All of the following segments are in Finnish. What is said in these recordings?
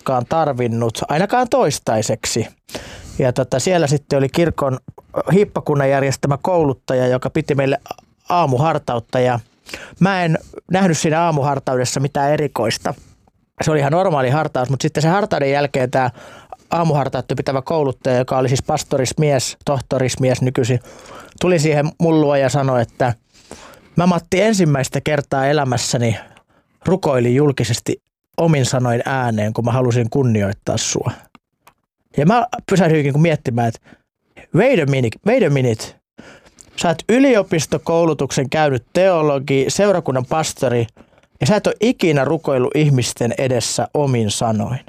koskaan tarvinnut, ainakaan toistaiseksi. Ja siellä sitten oli kirkon hiippakunnan järjestämä kouluttaja, joka piti meille aamuhartautta ja mä en nähnyt siinä aamuhartaudessa mitään erikoista. Se oli ihan normaali hartaus, mutta sitten se hartauden jälkeen tämä aamuhartautta pitävä kouluttaja, joka oli siis pastorismies, tohtorismies nykyisin, tuli siihen mun luo ja sanoi, että mä Matti ensimmäistä kertaa elämässäni rukoilin julkisesti omin sanoin ääneen, kun mä halusin kunnioittaa sua. Ja mä pysähdyin miettimään, että wait a minute. Sä oot yliopistokoulutuksen käynyt teologi, seurakunnan pastori ja sä et ole ikinä rukoillut ihmisten edessä omin sanoin.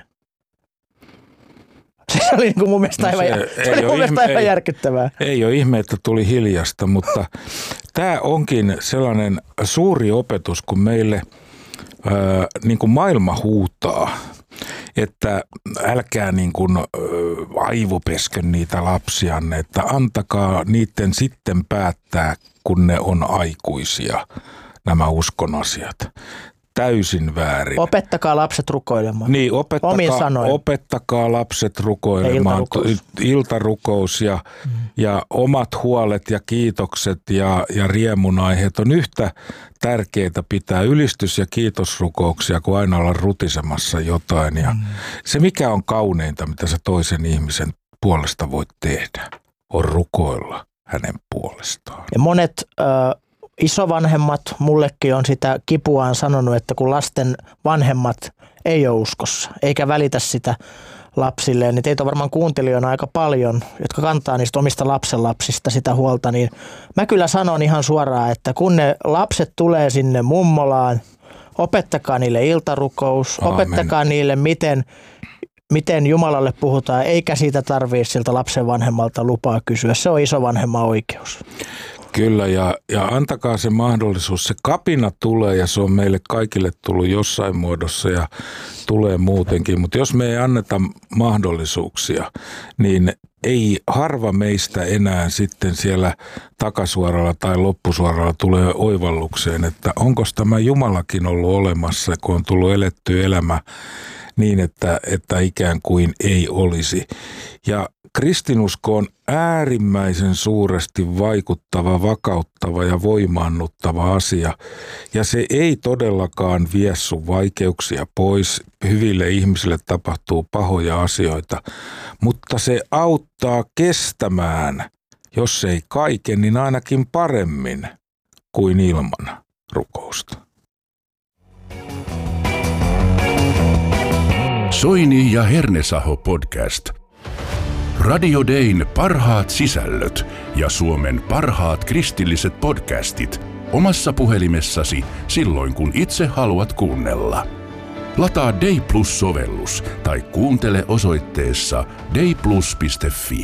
Se oli niin kuin mun mielestä aivan järkyttävää. Ei ole ihme, että tuli hiljasta, mutta tämä onkin sellainen suuri opetus, kun meille niin kuin maailma huutaa, että älkää niin kuin aivopeskön niitä lapsianne, että antakaa niiden sitten päättää, kun ne on aikuisia, nämä uskon asiat. Täysin väärin. Opettakaa lapset rukoilemaan. Niin, opettakaa lapset rukoilemaan. Iltarukous ja omat huolet ja kiitokset ja riemunaiheet on yhtä tärkeää pitää ylistys- ja kiitosrukouksia, kuin aina olla rutisemassa jotain. Ja se, mikä on kauneinta, mitä sä toisen ihmisen puolesta voit tehdä, on rukoilla hänen puolestaan. Ja monet isovanhemmat, mullekin on sitä kipuaan sanonut, että kun lasten vanhemmat ei ole uskossa, eikä välitä sitä lapsilleen, niin teitä on varmaan kuuntelijoina aika paljon, jotka kantaa niistä omista lapsenlapsista sitä huolta, niin mä kyllä sanon ihan suoraan, että kun ne lapset tulee sinne mummolaan, opettakaa niille iltarukous, opettakaa niille, miten Jumalalle puhutaan, eikä siitä tarvitse siltä lapsen vanhemmalta lupaa kysyä. Se on isovanhemman oikeus. Kyllä, ja antakaa se mahdollisuus. Se kapina tulee ja se on meille kaikille tullut jossain muodossa ja tulee muutenkin. Mutta jos me ei anneta mahdollisuuksia, niin ei harva meistä enää sitten siellä takasuoralla tai loppusuoralla tulee oivallukseen, että onko tämä Jumalakin ollut olemassa, kun on tullut eletty elämä niin, että ikään kuin ei olisi. Ja kristinusko on äärimmäisen suuresti vaikuttava, vakauttava ja voimaannuttava asia. Ja se ei todellakaan vie sun vaikeuksia pois. Hyville ihmisille tapahtuu pahoja asioita, mutta se auttaa kestämään, jos ei kaiken, niin ainakin paremmin kuin ilman rukousta. Soini ja Hernesaho podcast. Radio Dayn parhaat sisällöt ja Suomen parhaat kristilliset podcastit omassa puhelimessasi silloin, kun itse haluat kuunnella. Lataa Day Plus-sovellus tai kuuntele osoitteessa dayplus.fi.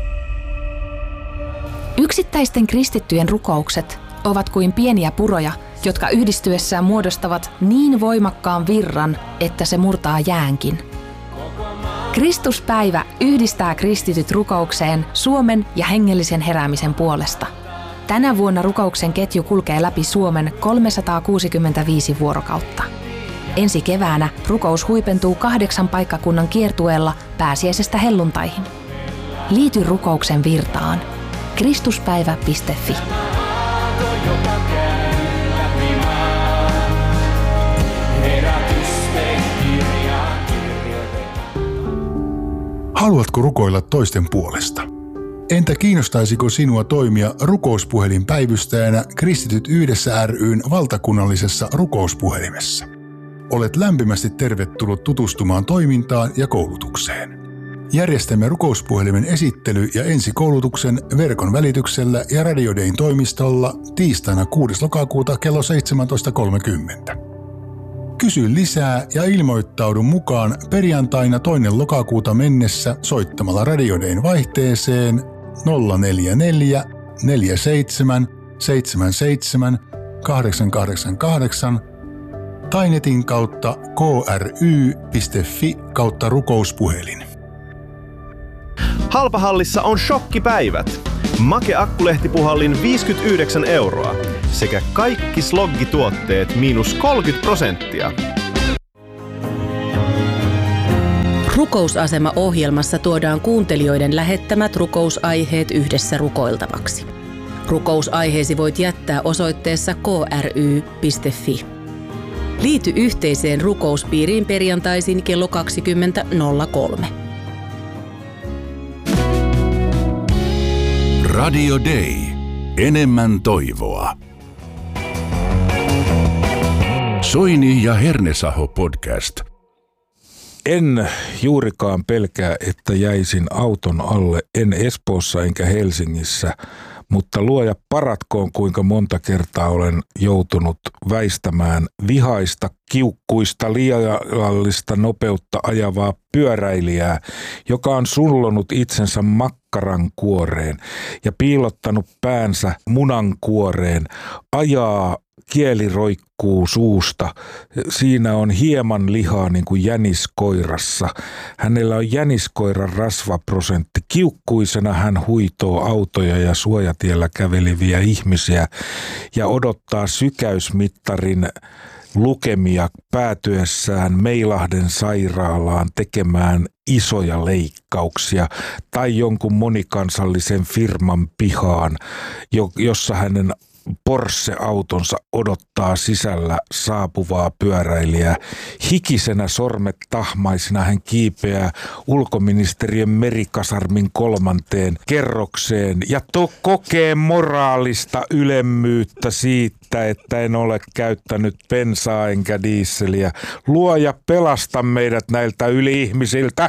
Yksittäisten kristittyjen rukoukset ovat kuin pieniä puroja, jotka yhdistyessään muodostavat niin voimakkaan virran, että se murtaa jäänkin. Kristuspäivä yhdistää kristityt rukoukseen Suomen ja hengellisen heräämisen puolesta. Tänä vuonna rukouksen ketju kulkee läpi Suomen 365 vuorokautta. Ensi keväänä rukous huipentuu 8 paikkakunnan kiertueella pääsiäisestä helluntaihin. Liity rukouksen virtaan. Kristuspäivä.fi. Haluatko rukoilla toisten puolesta? Entä kiinnostaisiko sinua toimia rukouspuhelinpäivystäjänä Kristityt yhdessä ry:n valtakunnallisessa rukouspuhelimessa? Olet lämpimästi tervetullut tutustumaan toimintaan ja koulutukseen. Järjestämme rukouspuhelimen esittely- ja ensikoulutuksen verkon välityksellä ja Radio Dayn toimistolla tiistaina 6. lokakuuta kello 17.30. Kysy lisää ja ilmoittaudu mukaan perjantaina 2. lokakuuta mennessä soittamalla Radio Dayn vaihteeseen 044 47 77 888 tai netin kautta kry.fi/rukouspuhelin. Halpahallissa on shokkipäivät. Make Akkulehtipuhallin 59 € sekä kaikki sloggituotteet -30%. Rukousasema-ohjelmassa tuodaan kuuntelijoiden lähettämät rukousaiheet yhdessä rukoiltavaksi. Rukousaiheesi voit jättää osoitteessa kry.fi. Liity yhteiseen rukouspiiriin perjantaisin kello 20.03. Radio Day. Enemmän toivoa. Soini ja Hernesaho podcast. En juurikaan pelkää, että jäisin auton alle, en Espoossa enkä Helsingissä, mutta luoja paratkoon, kuinka monta kertaa olen joutunut väistämään vihaista, kiukkuista, liiallista nopeutta ajavaa pyöräilijää, joka on sullonut itsensä makkaran kuoreen ja piilottanut päänsä munan kuoreen, ajaa, kieli roikkuu suusta. Siinä on hieman lihaa niin kuin jäniskoirassa. Hänellä on jäniskoiran rasvaprosentti. Kiukkuisena hän huitoo autoja ja suojatiellä käveleviä ihmisiä ja odottaa sykäysmittarin lukemia päätyessään Meilahden sairaalaan tekemään isoja leikkauksia tai jonkun monikansallisen firman pihaan, jossa hänen Porsche-autonsa odottaa sisällä saapuvaa pyöräilijää. Hikisenä sormet tahmaisina hän kiipeää ulkoministeriön merikasarmin 3. kerrokseen ja kokee moraalista ylemmyyttä siitä, että en ole käyttänyt bensaa enkä diisseliä. Luoja, pelasta meidät näiltä yli-ihmisiltä.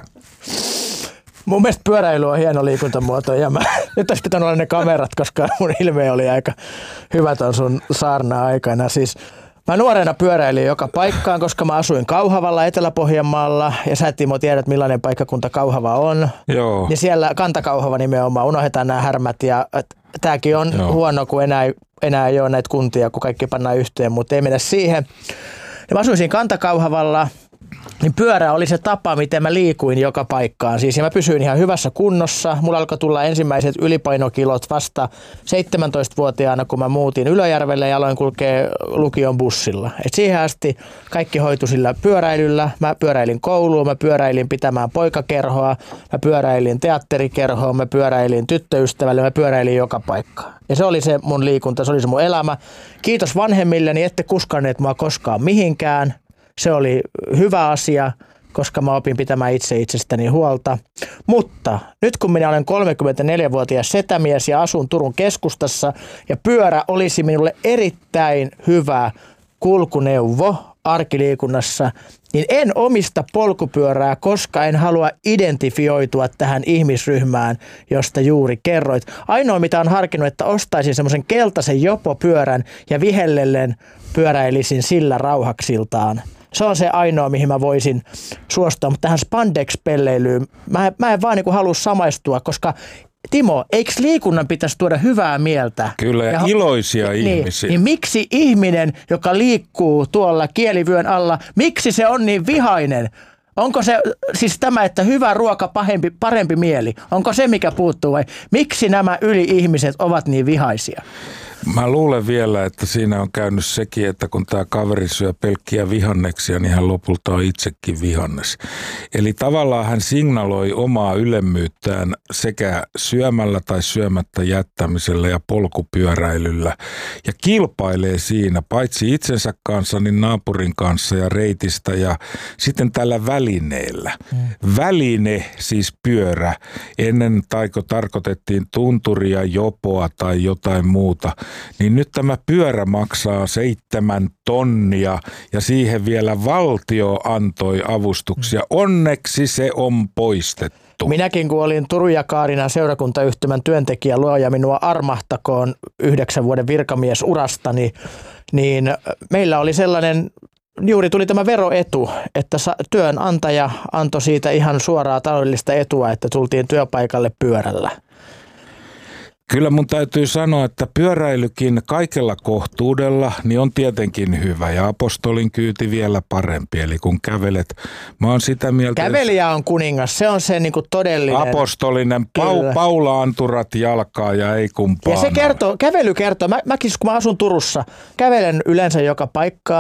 Mun mielestä pyöräily on hieno liikuntamuoto ja nyt olisi pitänyt olla ne kamerat, koska mun ilme oli aika hyvä ton sun saarna-aikana. Siis mä nuorena pyöräilin joka paikkaan, koska mä asuin Kauhavalla Etelä-Pohjanmaalla ja sä Timo tiedät millainen paikkakunta Kauhava on. Joo. Ja siellä Kanta-Kauhava nimenomaan, unohdetaan nämä härmät ja tääkin on huono, kun enää ei ole näitä kuntia, kun kaikki pannaan yhteen, mutta ei mennä siihen. Ja mä asuin siinä Kanta-Kauhavalla. Niin pyörä oli se tapa, miten mä liikuin joka paikkaan. Siis ja mä pysyin ihan hyvässä kunnossa. Mulla alkoi tulla ensimmäiset ylipainokilot vasta 17-vuotiaana, kun mä muutin Ylöjärvelle ja aloin kulkea lukion bussilla. Et siihen asti kaikki hoitui sillä pyöräilyllä. Mä pyöräilin kouluun, mä pyöräilin pitämään poikakerhoa, mä pyöräilin teatterikerhoa, mä pyöräilin tyttöystävälle, mä pyöräilin joka paikkaan. Ja se oli se mun liikunta, se oli se mun elämä. Kiitos vanhemmilleni, ette kuskanneet mua koskaan mihinkään. Se oli hyvä asia, koska mä opin pitämään itsestäni huolta. Mutta nyt kun minä olen 34-vuotias setämies ja asun Turun keskustassa ja pyörä olisi minulle erittäin hyvä kulkuneuvo arkiliikunnassa, niin en omista polkupyörää, koska en halua identifioitua tähän ihmisryhmään, josta juuri kerroit. Ainoa mitä on harkinnut, että ostaisin semmoisen keltaisen jopopyörän ja vihellellen pyöräilisin sillä rauhaksiltaan. Se on se ainoa, mihin mä voisin suostua, mutta tähän spandex-pelleilyyn mä en vaan niin kuin halua samaistua, koska Timo, eikö liikunnan pitäisi tuoda hyvää mieltä? Kyllä, ja iloisia ihmisiä. Niin miksi ihminen, joka liikkuu tuolla kielivyön alla, miksi se on niin vihainen? Onko se siis tämä, että hyvä ruoka, parempi mieli? Onko se, mikä puuttuu vai miksi nämä yli-ihmiset ovat niin vihaisia? Mä luulen vielä, että siinä on käynyt sekin, että kun tämä kaveri syö pelkkiä vihanneksia, niin hän lopulta on itsekin vihannes. Eli tavallaan hän signaloi omaa ylemmyyttään sekä syömällä tai syömättä jättämisellä ja polkupyöräilyllä. Ja kilpailee siinä paitsi itsensä kanssa, niin naapurin kanssa ja reitistä ja sitten tällä välineellä. Väline, siis pyörä. Ennen tarkoitettiin tunturia, jopoa tai jotain muuta. Niin nyt tämä pyörä maksaa 7 tonnia ja siihen vielä valtio antoi avustuksia. Onneksi se on poistettu. Minäkin kun olin Turun ja Kaarinan seurakuntayhtymän työntekijä, luoja minua armahtakoon 9 vuoden virkamiesurastani, niin meillä oli sellainen, juuri tuli tämä veroetu, että työnantaja antoi siitä ihan suoraa taloudellista etua, että tultiin työpaikalle pyörällä. Kyllä mun täytyy sanoa, että pyöräilykin kaikella kohtuudella niin on tietenkin hyvä ja apostolin kyyti vielä parempi. Eli kun kävelet, mä oon sitä mieltä... Kävelijä on kuningas, se on se niin kuin todellinen... Apostolinen, Paula-anturat jalkaa ja ei kumpaa. Ja se kertoo, kävely kertoo, mäkin kun mä asun Turussa, kävelen yleensä joka paikkaan.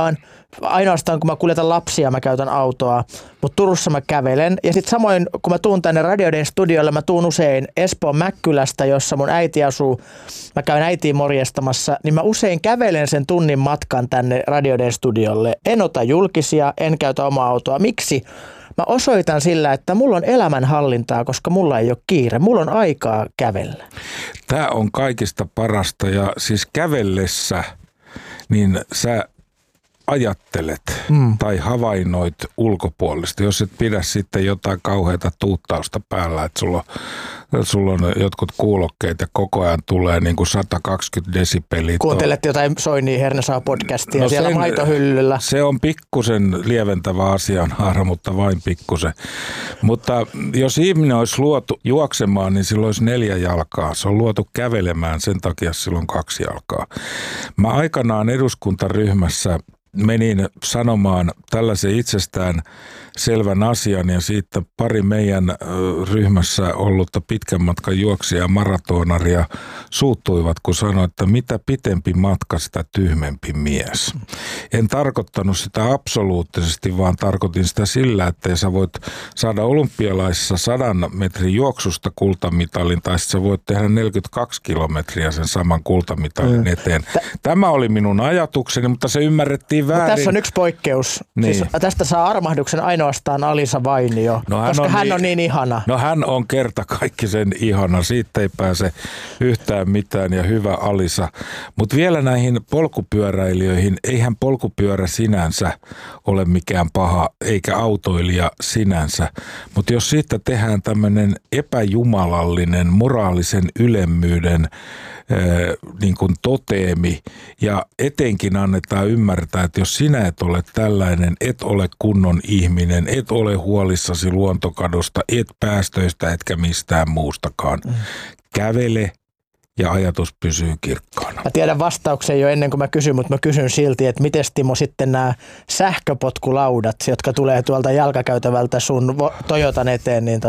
Ainoastaan kun mä kuljetan lapsia, mä käytän autoa, mutta Turussa mä kävelen. Ja sitten samoin, kun mä tuun tänne Radio Dayn studiolle, mä tuun usein Espoon Mäkkylästä, jossa mun äiti asuu. Mä käyn äitiin morjestamassa, niin mä usein kävelen sen tunnin matkan tänne Radio Dayn studiolle. En ota julkisia, en käytä omaa autoa. Miksi? Mä osoitan sillä, että mulla on elämänhallintaa, koska mulla ei ole kiire. Mulla on aikaa kävellä. Tämä on kaikista parasta ja siis kävellessä, niin sä ajattelet tai havainnoit ulkopuolista, jos et pidä sitten jotain kauheata tuuttausta päällä, että sulla on jotkut kuulokkeet ja koko ajan tulee niin kuin 120 desibeliä. Kuuntelet jotain Soini Hernesaho podcastia no siellä maitohyllyllä. Se on pikkusen lieventävä asianhaara, mutta vain pikkusen. Mutta jos ihminen olisi luotu juoksemaan, niin sillä olisi 4 jalkaa. Se on luotu kävelemään, sen takia sillä on 2 jalkaa. Mä aikanaan eduskuntaryhmässä menin sanomaan tällaisen itsestään selvän asian ja siitä pari meidän ryhmässä ollutta pitkän matkan juoksijaa maratonaria suuttuivat, kun sanoi, että mitä pitempi matka, sitä tyhmempi mies. En tarkoittanut sitä absoluuttisesti, vaan tarkoitin sitä sillä, että sä voit saada olympialaisissa 100 metrin juoksusta kultamitalin tai sä voit tehdä 42 kilometriä sen saman kultamitalin eteen. Tämä oli minun ajatukseni, mutta se ymmärrettiin väärin. Tässä on yksi poikkeus. Niin. Siis tästä saa armahduksen ainoastaan Alisa Vainio, koska hän on niin ihana. No hän on kertakaikkisen ihana. Siitä ei pääse yhtään mitään ja hyvä Alisa. Mutta vielä näihin polkupyöräilijöihin. Eihän polkupyörä sinänsä ole mikään paha, eikä autoilija sinänsä. Mutta jos siitä tehdään tämmöinen epäjumalallinen, moraalisen ylemmyyden niin kuin toteemi ja etenkin annetaan ymmärtää, että jos sinä et ole tällainen, et ole kunnon ihminen, et ole huolissasi luontokadosta, et päästöistä etkä mistään muustakaan. Kävele ja ajatus pysyy kirkkaana. Mä tiedän vastauksen jo ennen kuin mä kysyn, mutta mä kysyn silti, että miten Timo sitten nämä sähköpotkulaudat, jotka tulee tuolta jalkakäytävältä sun Toyotan eteen, niin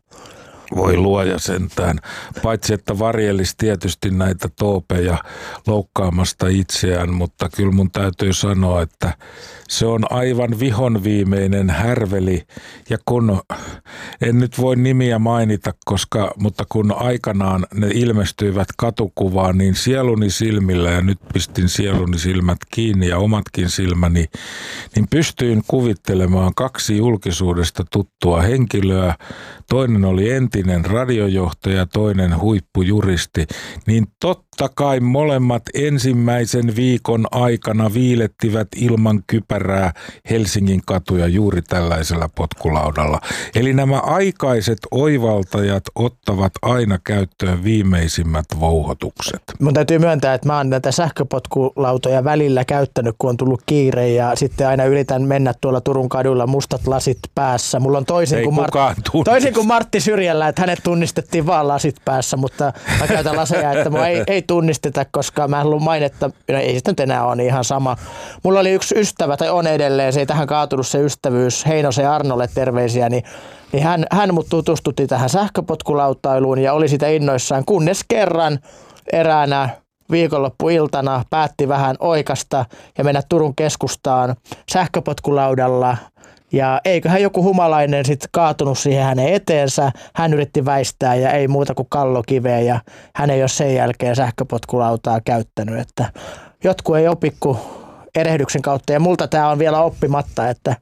Voi luoja sentään. Paitsi, että varjelisi tietysti näitä toopeja loukkaamasta itseään, mutta kyllä mun täytyy sanoa, että se on aivan vihonviimeinen härveli. Ja kun, en nyt voi nimiä mainita, mutta kun aikanaan ne ilmestyivät katukuvaan, niin sieluni silmillä, ja nyt pistin sieluni silmät kiinni ja omatkin silmäni, niin pystyin kuvittelemaan 2 julkisuudesta tuttua henkilöä. Toinen oli entinen radiojohtaja, toinen huippujuristi, niin totta kai molemmat ensimmäisen viikon aikana viilettivät ilman kypärää Helsingin katuja juuri tällaisella potkulaudalla. Eli nämä aikaiset oivaltajat ottavat aina käyttöön viimeisimmät vouhotukset. Mun täytyy myöntää, että mä oon näitä sähköpotkulautoja välillä käyttänyt, kun on tullut kiire ja sitten aina yritän mennä tuolla Turun kadulla mustat lasit päässä. Mulla on toisin kuin Martti Syrjällä, että hänet tunnistettiin vaan lasit päässä, mutta mä käytän laseja, että mua ei tunnisteta, koska mä en halua mainetta, ei sitä nyt enää ole ihan sama. Mulla oli yksi ystävä, tai on edelleen, se ei tähän kaatunut se ystävyys, Heinosen Arnolle terveisiä, niin hän mut tutustutti tähän sähköpotkulautailuun ja oli sitä innoissaan, kunnes kerran eräänä viikonloppuiltana päätti vähän oikasta ja mennä Turun keskustaan sähköpotkulaudalla. Ja eiköhän joku humalainen sitten kaatunut siihen hänen eteensä. Hän yritti väistää ja ei muuta kuin kallokiveä ja hän ei ole sen jälkeen sähköpotkulautaa käyttänyt. Että jotkut ei opi kuin erehdyksen kautta ja multa tämä on vielä oppimatta, että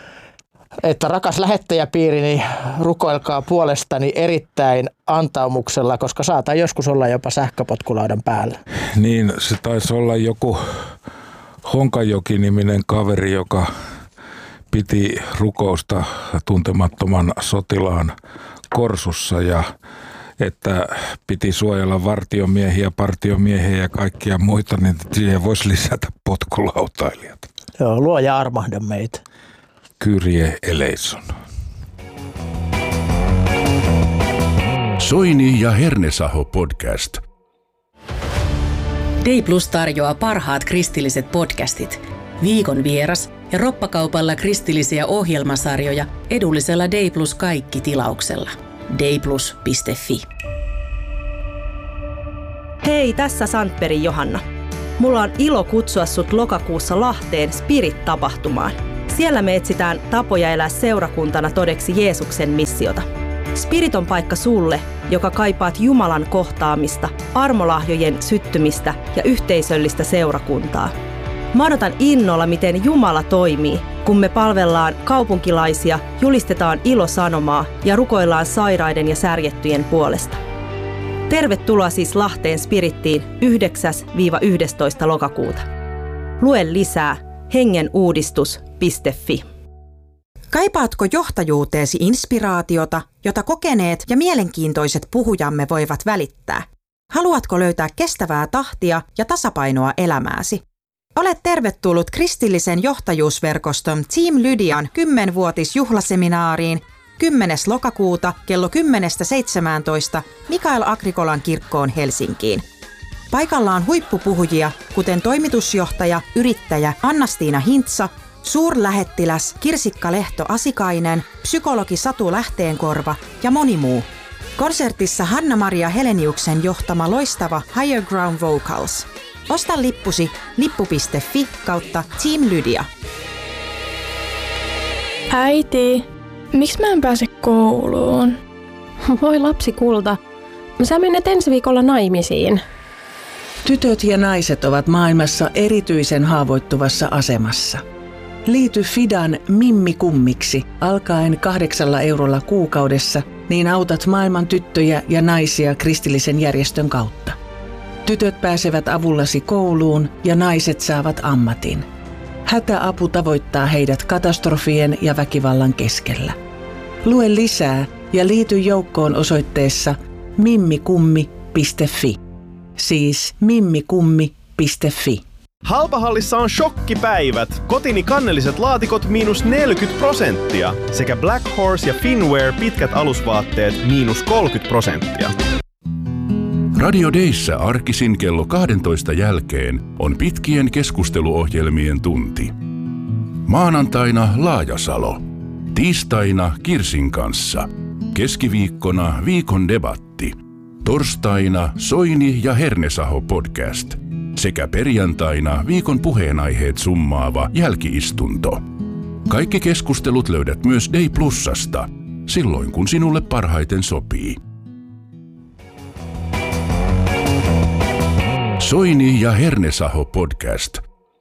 rakas lähettäjäpiiri, niin rukoilkaa puolestani erittäin antaumuksella, koska saatan joskus olla jopa sähköpotkulaudan päällä. Niin, se taisi olla joku Honkajoki-niminen kaveri, joka piti rukousta tuntemattoman sotilaan Korsussa ja että piti suojella vartiomiehiä, partiomiehiä ja kaikkia muita, niin siihen voisi lisätä potkulautailijat. Joo, luoja armahda meitä. Kyrie eleison. Soini ja Hernesaho podcast. Day Plus tarjoaa parhaat kristilliset podcastit, viikon vieras ja roppakaupalla kristillisiä ohjelmasarjoja edullisella Day Plus kaikki tilauksella. dayplus.fi. Hei, tässä Sandbergin Johanna. mulla on ilo kutsua sut lokakuussa Lahteen Spirit-tapahtumaan. Siellä me etsitään tapoja elää seurakuntana todeksi Jeesuksen missiota. Spirit on paikka sulle, joka kaipaat Jumalan kohtaamista, armolahjojen syttymistä ja yhteisöllistä seurakuntaa. Mä odotan innolla, miten Jumala toimii, kun me palvellaan kaupunkilaisia, julistetaan ilosanomaa ja rukoillaan sairaiden ja särjettyjen puolesta. Tervetuloa siis Lahteen Spirittiin 9-11. lokakuuta. Lue lisää hengenuudistus.fi. Kaipaatko johtajuuteesi inspiraatiota, jota kokeneet ja mielenkiintoiset puhujamme voivat välittää? Haluatko löytää kestävää tahtia ja tasapainoa elämääsi? Olet tervetullut kristillisen johtajuusverkoston Team Lydian 10-vuotisjuhlaseminaariin 10. lokakuuta kello 10-17 Mikael Agrikolan kirkkoon Helsinkiin. Paikalla on huippupuhujia, kuten toimitusjohtaja, yrittäjä Anna-Stiina Hintsa, suurlähettiläs Kirsikka Lehto-Asikainen, psykologi Satu Lähteenkorva ja moni muu. Konsertissa Hanna-Maria Heleniuksen johtama loistava Higher Ground Vocals. Osta lippusi lippu.fi/Team Lydia. Äiti, miksi mä en pääse kouluun? Voi lapsikulta, sä menet ensi viikolla naimisiin. Tytöt ja naiset ovat maailmassa erityisen haavoittuvassa asemassa. Liity Fidan Mimmi-kummiksi alkaen 8 eurolla kuukaudessa, niin autat maailman tyttöjä ja naisia kristillisen järjestön kautta. Tytöt pääsevät avullasi kouluun ja naiset saavat ammatin. Hätäapu tavoittaa heidät katastrofien ja väkivallan keskellä. Lue lisää ja liity joukkoon osoitteessa mimmikummi.fi. Siis mimmikummi.fi. Halpahallissa on shokkipäivät. Kotini kannelliset laatikot -40% sekä Black Horse ja Finwear pitkät alusvaatteet -30%. Radio Dayssä arkisin kello 12 jälkeen on pitkien keskusteluohjelmien tunti. Maanantaina Laajasalo. Tiistaina Kirsin kanssa. Keskiviikkona viikon debatti. Torstaina Soini ja Hernesaho podcast. Sekä perjantaina viikon puheenaiheet summaava jälkiistunto. Kaikki keskustelut löydät myös Day Plusasta, silloin kun sinulle parhaiten sopii. Soini ja Hernesaho podcast.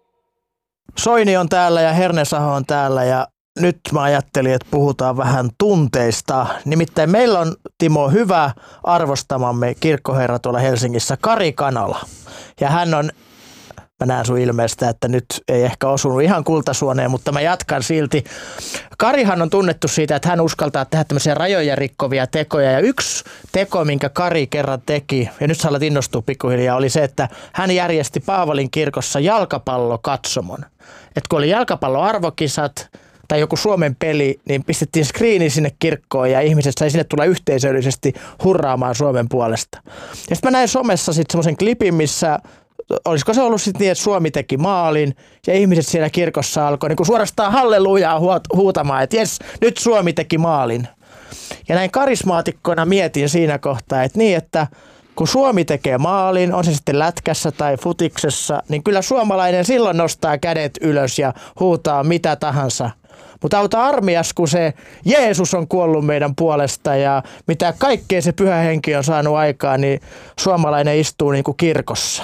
Soini on täällä ja Hernesaho on täällä ja nyt mä ajattelin, että puhutaan vähän tunteista. Nimittäin meillä on, Timo, hyvä arvostamamme kirkkoherra tuolla Helsingissä, Kari Kanala. Ja hän on, mä näen sun ilmeestä, että nyt ei ehkä osunut ihan kultasuoneen, mutta mä jatkan silti. Karihan on tunnettu siitä, että hän uskaltaa tehdä tämmöisiä rajoja rikkovia tekoja. Ja yksi teko, minkä Kari kerran teki, ja nyt sä alat innostua pikkuhiljaa, oli se, että hän järjesti Paavolin kirkossa jalkapallokatsomon. Että kun oli jalkapalloarvokisat tai joku Suomen peli, niin pistettiin screeni sinne kirkkoon ja ihmiset sai sinne tulla yhteisöllisesti hurraamaan Suomen puolesta. Ja sitten mä näin somessa sitten semmoisen klipin, missä olisiko se ollut sitten niin, että Suomi teki maalin ja ihmiset siellä kirkossa alkoi niin kuin suorastaan hallelujaa huutamaan, että jes, nyt Suomi teki maalin. Ja näin karismaatikkona mietin siinä kohtaa, että niin, että kun Suomi tekee maalin, on se sitten lätkässä tai futiksessa, niin kyllä suomalainen silloin nostaa kädet ylös ja huutaa mitä tahansa. Mutta auta armias, kun se Jeesus on kuollut meidän puolesta ja mitä kaikkea se Pyhä Henki on saanut aikaan, niin suomalainen istuu niin kuin kirkossa.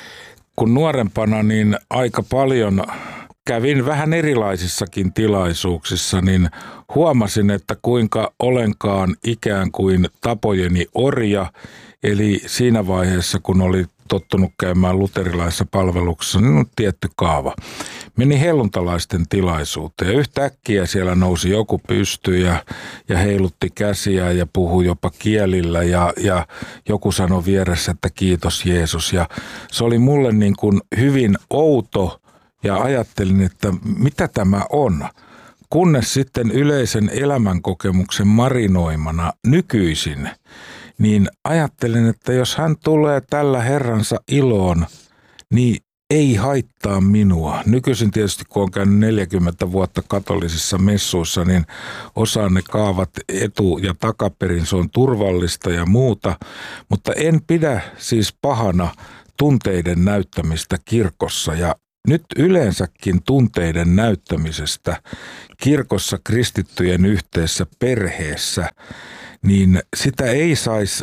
Kun nuorempana niin aika paljon kävin vähän erilaisissakin tilaisuuksissa, niin huomasin, että kuinka olenkaan ikään kuin tapojeni orja. Eli siinä vaiheessa, kun oli tottunut käymään luterilaisessa palveluksessa, niin on tietty kaava. Meni helluntalaisten tilaisuuteen ja yhtäkkiä siellä nousi joku pystyyn ja heilutti käsiä ja puhui jopa kielillä ja joku sanoi vieressä, että kiitos Jeesus. Ja se oli mulle niin kuin hyvin outo ja ajattelin, että mitä tämä on. Kunnes sitten yleisen elämänkokemuksen marinoimana nykyisin, niin ajattelin, että jos hän tulee tällä Herransa iloon, niin ei haittaa minua. Nykyisin tietysti, kun on käynyt 40 vuotta katolisissa messuissa, niin osaan ne kaavat etu- ja takaperin, se on turvallista ja muuta. Mutta en pidä siis pahana tunteiden näyttämistä kirkossa ja nyt yleensäkin tunteiden näyttämisestä kirkossa kristittyjen yhteisessä perheessä, niin sitä ei saisi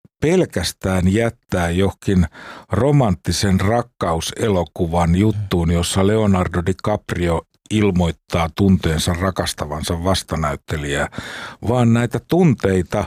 pelkästään jättää johonkin romanttisen rakkauselokuvan juttuun, jossa Leonardo DiCaprio ilmoittaa tunteensa rakastavansa vastanäyttelijää, vaan näitä tunteita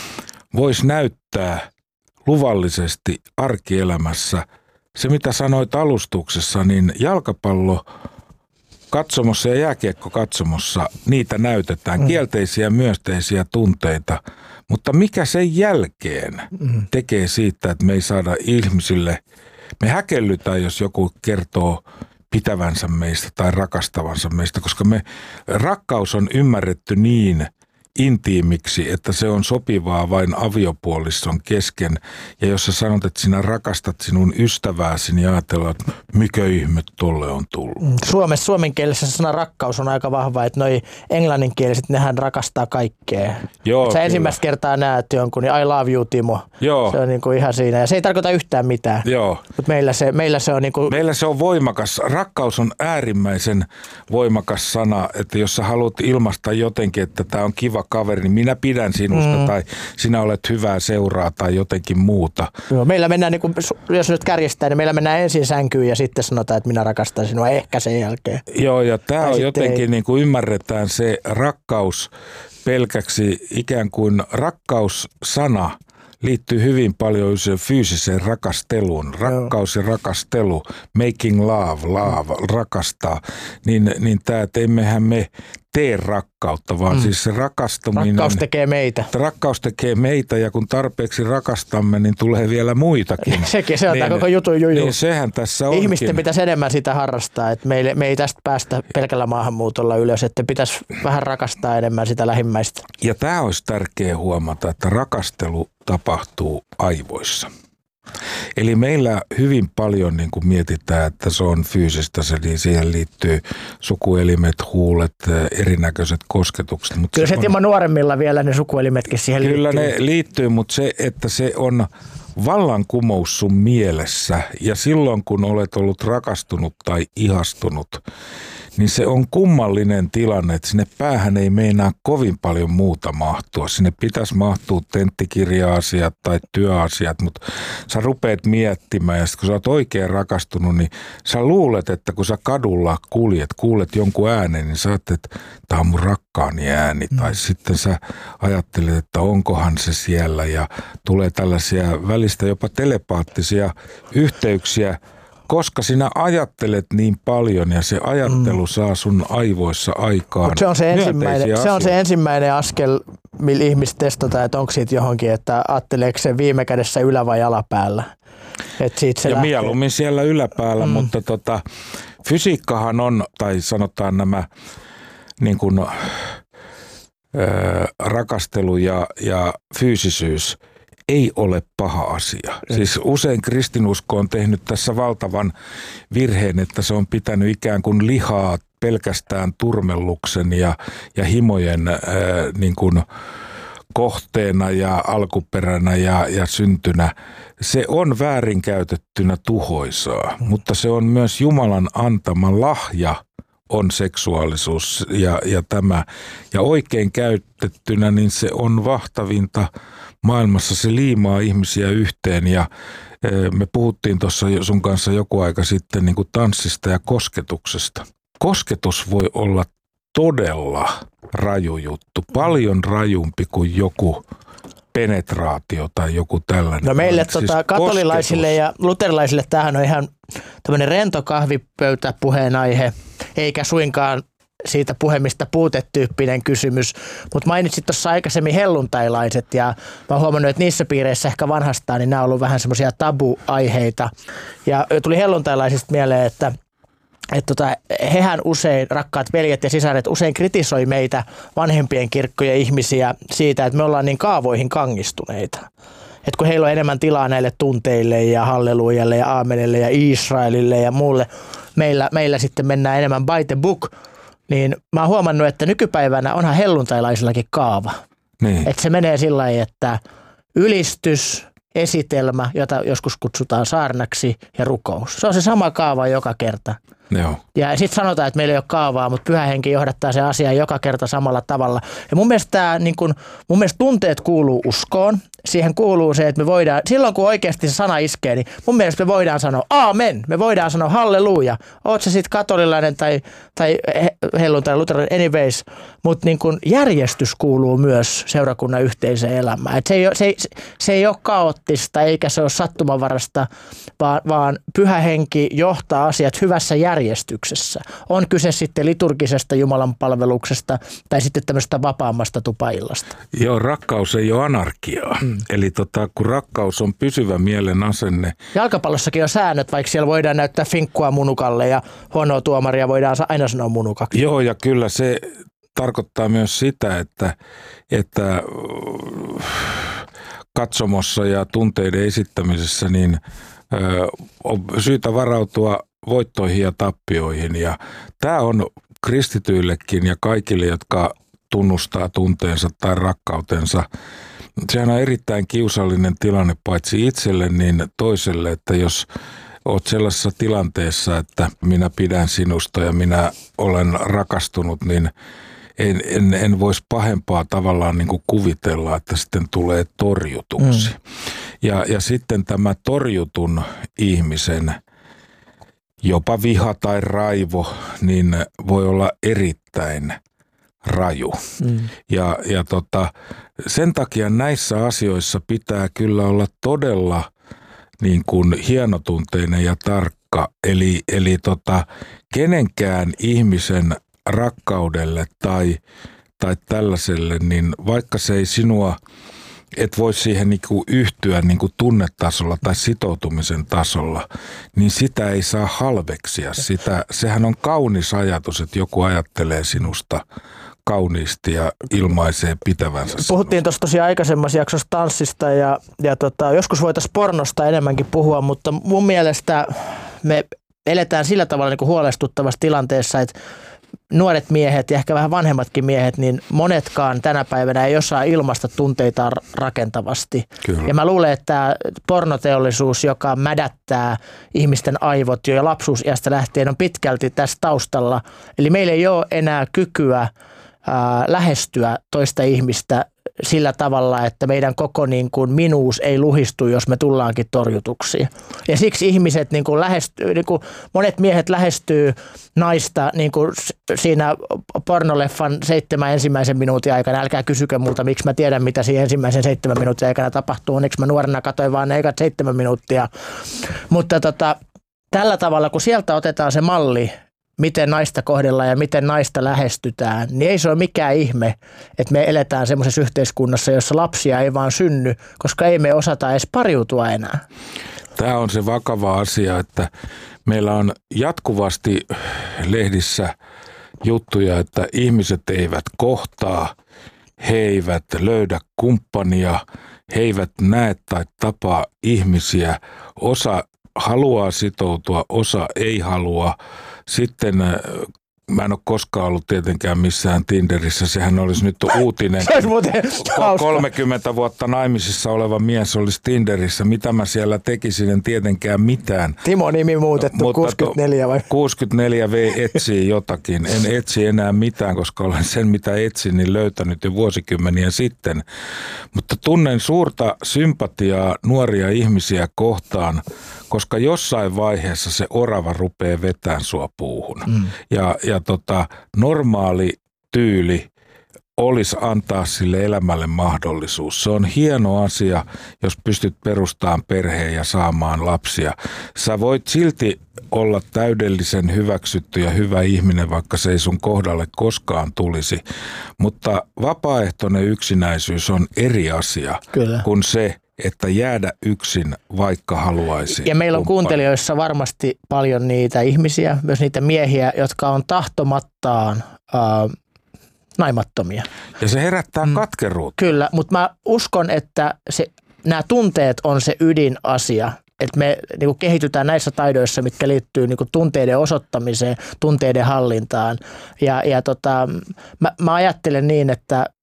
voisi näyttää luvallisesti arkielämässä. Se, mitä sanoit alustuksessa, niin jalkapallo katsomossa ja jääkiekko katsomossa, niitä näytetään, kielteisiä ja myönteisiä tunteita. Mutta mikä sen jälkeen tekee siitä, että me ei saada ihmisille, me häkellytään, jos joku kertoo pitävänsä meistä tai rakastavansa meistä, koska rakkaus on ymmärretty niin intiimiksi, että se on sopivaa vain aviopuolison kesken. Ja jos sä sanot, että sinä rakastat sinun ystävääsi, niin ajatellaan, että mikä ihme tolle on tullut. Suomenkielisessä sana rakkaus on aika vahva, että noi englanninkieliset, nehän rakastaa kaikkea. Joo, sä ensimmäistä kertaa näet jonkun, niin I love you, Timo. Joo. Se on niinku ihan siinä. Ja se ei tarkoita yhtään mitään. Joo. Mutta meillä se on niinku... Meillä se on voimakas. Rakkaus on äärimmäisen voimakas sana, että jos sä haluat ilmaista jotenkin, että tämä on kiva kaveri, niin minä pidän sinusta tai sinä olet hyvää seuraa tai jotenkin muuta. Joo, meillä mennään, niin kuin, jos nyt kärjestää, niin meillä mennään ensin sänkyyn ja sitten sanotaan, että minä rakastan sinua ehkä sen jälkeen. Joo, ja tämä on jotenkin, niin kuin ymmärretään se rakkaus pelkäksi, ikään kuin rakkaussana liittyy hyvin paljon fyysiseen rakasteluun. Rakkaus ja rakastelu, making love, rakastaa, niin tämä, että emmehän me tee rakkautta, vaan siis se rakastuminen. Rakkaus tekee meitä. Rakkaus tekee meitä ja kun tarpeeksi rakastamme, niin tulee vielä muitakin. Se on tämä koko jutun juju. Niin sehän tässä onkin. Ihmisten pitäisi enemmän sitä harrastaa, että me ei tästä päästä pelkällä maahanmuutolla ylös, että pitäisi vähän rakastaa enemmän sitä lähimmäistä. Ja tämä olisi tärkeää huomata, että rakastelu tapahtuu aivoissa. Eli meillä hyvin paljon niin kuin mietitään, että se on fyysistä, niin siihen liittyy sukuelimet, huulet, erinäköiset kosketukset. Mutta kyllä se Timo nuoremmilla vielä ne sukuelimetkin siihen liittyy. Kyllä ne liittyy, mutta se, että se on vallankumous sun mielessä ja silloin kun olet ollut rakastunut tai ihastunut, niin se on kummallinen tilanne, että sinne päähän ei meinaa kovin paljon muuta mahtua. Sinne pitäisi mahtua tenttikirja-asiat tai työasiat, mutta sä rupeat miettimään ja sitten kun sä oot oikein rakastunut, niin sä luulet, että kun sä kadulla kuulet jonkun äänen, niin sä ajattelet, että tää on mun rakkaani ääni. Tai sitten sä ajattelet, että onkohan se siellä ja tulee tällaisia välistä jopa telepaattisia yhteyksiä, koska sinä ajattelet niin paljon ja se ajattelu saa sun aivoissa aikaan. Se on se ensimmäinen askel, millä ihmiset testataan, että onko siitä johonkin, että ajatteleeko se viime kädessä ylä- vai alapäällä. Ja mieluummin siellä yläpäällä, mutta fysiikkahan on, tai sanotaan nämä niin kuin, rakastelu ja fyysisyys, ei ole paha asia. Siis usein kristinusko on tehnyt tässä valtavan virheen, että se on pitänyt ikään kuin lihaa pelkästään turmelluksen ja himojen niin kuin kohteena ja alkuperänä ja syntynä. Se on väärinkäytettynä tuhoisaa, mutta se on myös Jumalan antama lahja on seksuaalisuus ja tämä. Ja oikein käytettynä niin se on vahtavinta maailmassa, se liimaa ihmisiä yhteen ja me puhuttiin tuossa sun kanssa joku aika sitten niin kuin tanssista ja kosketuksesta. Kosketus voi olla todella raju juttu, paljon rajumpi kuin joku penetraatio tai joku tällainen. No meille katolilaisille ja luterilaisille tämähän on ihan tämmöinen rento kahvipöytäpuheenaihe, eikä suinkaan siitä puhemista puutetyyppinen kysymys, mutta mainitsit tuossa aikaisemmin helluntailaiset ja mä oon huomannut, että niissä piireissä ehkä vanhastaan, niin nämä on ollut vähän semmoisia tabuaiheita ja tuli helluntailaisista mieleen, että hehän usein, rakkaat veljet ja sisaret, usein kritisoi meitä vanhempien kirkkojen ihmisiä siitä, että me ollaan niin kaavoihin kangistuneita. Että kun heillä on enemmän tilaa näille tunteille ja hallelujalle ja aamenille ja Israelille ja muulle, meillä sitten mennään enemmän by the book, niin mä oon huomannut, että nykypäivänä onhan helluntailaisillakin kaava. Niin. Että se menee sillä lailla, että ylistys esitelmä, jota joskus kutsutaan saarnaksi, ja rukous. Se on se sama kaava joka kerta. Joo. Ja sitten sanotaan, että meillä ei ole kaavaa, mutta Pyhä Henki johdattaa se asiaa joka kerta samalla tavalla. Ja mun mielestä, mun mielestä tunteet kuuluu uskoon. Siihen kuuluu se, että me voidaan, silloin kun oikeasti se sana iskee, niin mun mielestä me voidaan sanoa aamen. Me voidaan sanoa halleluja. Oot se sitten katolilainen tai helluntai luterilainen anyways. Mutta järjestys kuuluu myös seurakunnan yhteiseen elämään. Et se ei ole kaoottista eikä se ole sattumanvarasta, vaan Pyhä Henki johtaa asiat hyvässä järjestyksessä. On kyse sitten liturgisesta Jumalan palveluksesta tai sitten tämmöistä vapaammasta tupaillasta. Joo, rakkaus ei ole anarkiaa. Eli kun rakkaus on pysyvä mielen asenne. Jalkapallossakin on säännöt, vaikka siellä voidaan näyttää finkkua munukalle ja huonoa tuomaria voidaan aina sanoa munukaksi. Joo, ja kyllä se tarkoittaa myös sitä, että katsomossa ja tunteiden esittämisessä niin on syytä varautua voittoihin ja tappioihin. Ja tämä on kristityillekin ja kaikille, jotka tunnustaa tunteensa tai rakkautensa. Sehän on erittäin kiusallinen tilanne paitsi itselle, niin toiselle, että jos olet sellaisessa tilanteessa, että minä pidän sinusta ja minä olen rakastunut, niin en voisi pahempaa tavallaan niin kuin kuvitella, että sitten tulee torjutuksi. Ja sitten tämä torjutun ihmisen jopa viha tai raivo, niin voi olla erittäin raju. Ja sen takia näissä asioissa pitää kyllä olla todella niin kuin hienotunteinen ja tarkka. Eli kenenkään ihmisen rakkaudelle tai tällaiselle, niin vaikka se ei sinua, et voi siihen niinku yhtyä niinku tunnetasolla tai sitoutumisen tasolla, niin sitä ei saa halveksia. Sehän on kaunis ajatus, että joku ajattelee sinusta kauniisti ja ilmaisee pitävänsä. Puhuttiin tuossa tosiaan aikaisemmassa jaksossa tanssista ja joskus voitaisiin pornosta enemmänkin puhua, mutta mun mielestä me eletään sillä tavalla niin kuin huolestuttavassa tilanteessa, että nuoret miehet ja ehkä vähän vanhemmatkin miehet, niin monetkaan tänä päivänä ei osaa ilmaista tunteitaan rakentavasti. Kyllä. Ja mä luulen, että pornoteollisuus, joka mädättää ihmisten aivot jo lapsuusiästä lähtien, on pitkälti tässä taustalla. Eli meillä ei ole enää kykyä lähestyä toista ihmistä sillä tavalla, että meidän koko niin kuin minuus ei luhistu, jos me tullaankin torjutuksi. Ja siksi ihmiset, monet miehet lähestyy naista niin kuin siinä pornoleffan 7 ensimmäisen minuutin aikana. Älkää kysykö multa, miksi mä tiedän, mitä siinä ensimmäisen 7 minuutin aikana tapahtuu. Onneksi mä nuorena katsoin vaan ne ekat 7 minuuttia. Mutta tällä tavalla, kun sieltä otetaan se malli, miten naista kohdellaan ja miten naista lähestytään, niin ei se ole mikään ihme, että me eletään semmoisessa yhteiskunnassa, jossa lapsia ei vaan synny, koska ei me osata edes pariutua enää. Tämä on se vakava asia, että meillä on jatkuvasti lehdissä juttuja, että ihmiset eivät kohtaa, he eivät löydä kumppania, he eivät näe tai tapaa ihmisiä, osa haluaa sitoutua, osa ei halua. Sitten mä en ole koskaan ollut tietenkään missään Tinderissä. Sehän olisi nyt uutinen. 30 vuotta naimisissa oleva mies olisi Tinderissä. Mitä mä siellä tekisin, en tietenkään mitään. Timo nimi muutettu, mutta 64 vai? 64V etsii jotakin. En etsi enää mitään, koska olen sen mitä etsin, niin löytänyt jo vuosikymmeniä sitten. Mutta tunnen suurta sympatiaa nuoria ihmisiä kohtaan, koska jossain vaiheessa se orava rupeaa vetämään sua puuhun. Ja normaali tyyli olisi antaa sille elämälle mahdollisuus. Se on hieno asia, jos pystyt perustamaan perheen ja saamaan lapsia. Sä voit silti olla täydellisen hyväksytty ja hyvä ihminen, vaikka se ei sun kohdalle koskaan tulisi. Mutta vapaaehtoinen yksinäisyys on eri asia kuin se, että jäädä yksin, vaikka haluaisi. Ja meillä on kuuntelijoissa varmasti paljon niitä ihmisiä, myös niitä miehiä, jotka on tahtomattaan naimattomia. Ja se herättää katkeruutta. Kyllä, mutta mä uskon, että nämä tunteet on se ydinasia. Että me niin kuin kehitytään näissä taidoissa, mitkä liittyy niin kuin tunteiden osoittamiseen, tunteiden hallintaan. Mä ajattelen niin, että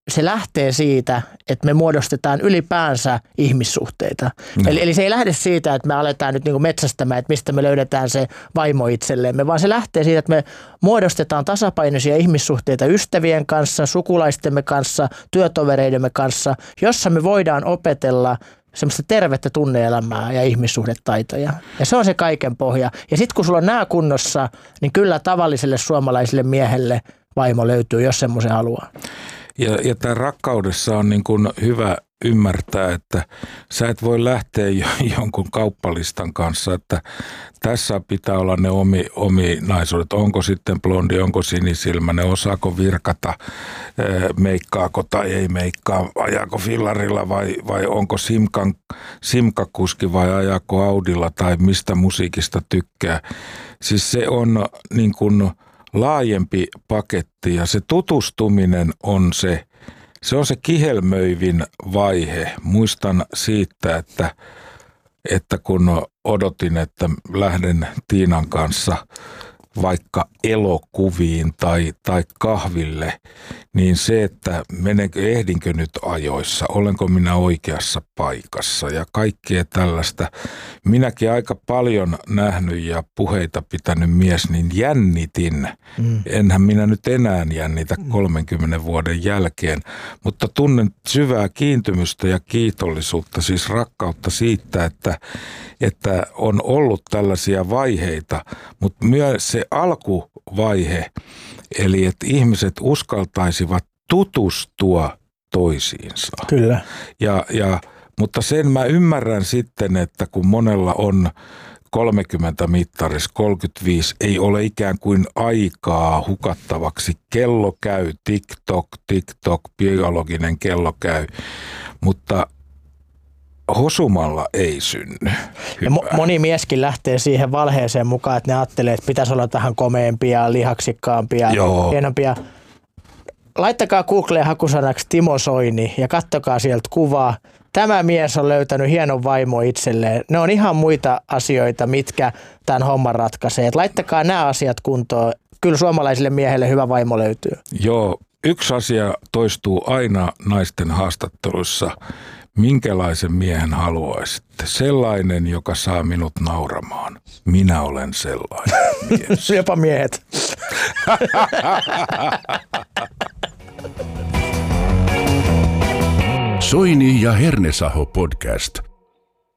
se lähtee siitä, että me muodostetaan ylipäänsä ihmissuhteita. No. Eli se ei lähde siitä, että me aletaan nyt niin kuin metsästämään, että mistä me löydetään se vaimo itsellemme, vaan se lähtee siitä, että me muodostetaan tasapainoisia ihmissuhteita ystävien kanssa, sukulaistemme kanssa, työtovereidemme kanssa, jossa me voidaan opetella semmoista tervettä tunne-elämää ja ihmissuhdetaitoja. Ja se on se kaiken pohja. Ja sitten kun sulla on nämä kunnossa, niin kyllä tavalliselle suomalaiselle miehelle vaimo löytyy, jos semmoisen haluaa. Ja tämän rakkaudessa on niin kuin hyvä ymmärtää, että sä et voi lähteä jonkun kauppalistan kanssa, että tässä pitää olla ne ominaisuudet. Onko sitten blondi, onko sinisilmäinen, osaako virkata, meikkaako tai ei meikkaa, ajaako fillarilla vai onko simkakuski vai ajaako Audilla tai mistä musiikista tykkää. Siis se on niin kuin laajempi paketti ja se tutustuminen on se kihelmöivin vaihe. Muistan siitä, että kun odotin, että lähden Tiinan kanssa vaikka elokuviin tai kahville, niin se, että ehdinkö nyt ajoissa, olenko minä oikeassa paikassa ja kaikkea tällaista. Minäkin aika paljon nähnyt ja puheita pitänyt mies, niin jännitin. Enhän minä nyt enää jännitä 30 vuoden jälkeen, mutta tunnen syvää kiintymystä ja kiitollisuutta, siis rakkautta siitä, että on ollut tällaisia vaiheita, mutta myös se alkuvaihe, eli että ihmiset uskaltaisivat tutustua toisiinsa. Kyllä. Mutta sen mä ymmärrän sitten, että kun monella on 30 mittarissa, 35, ei ole ikään kuin aikaa hukattavaksi. Kello käy, TikTok, biologinen kello käy, mutta hosumalla ei synny. Ja moni mieskin lähtee siihen valheeseen mukaan, että ne ajattelee, että pitäisi olla vähän komeampia, lihaksikkaampia, hienompia. Laittakaa Googleen hakusanaksi Timo Soini ja kattokaa sieltä kuvaa. Tämä mies on löytänyt hienon vaimo itselleen. Ne on ihan muita asioita, mitkä tämän homman ratkaisee. Et laittakaa nämä asiat kuntoon. Kyllä suomalaisille miehelle hyvä vaimo löytyy. Joo, yksi asia toistuu aina naisten haastatteluissa. Minkälaisen miehen haluaisitte? Sellainen, joka saa minut nauramaan. Minä olen sellainen mies. Jopa miehet. Soini ja Hernesaho podcast.